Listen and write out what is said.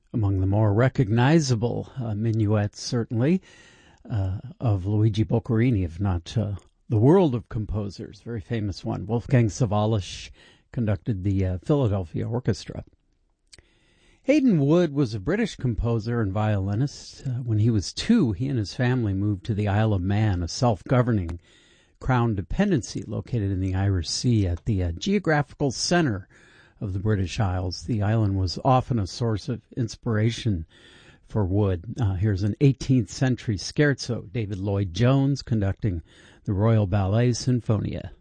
Among the more recognizable minuets, certainly, of Luigi Boccherini, if not the world of composers. Very famous one. Wolfgang Sawallisch conducted the Philadelphia Orchestra. Hayden Wood was a British composer and violinist. When he was 2, he and his family moved to the Isle of Man, a self-governing crown dependency located in the Irish Sea at the geographical center of the British Isles. The island was often a source of inspiration for Wood. Here's an 18th century scherzo, David Lloyd Jones conducting the Royal Ballet Sinfonia.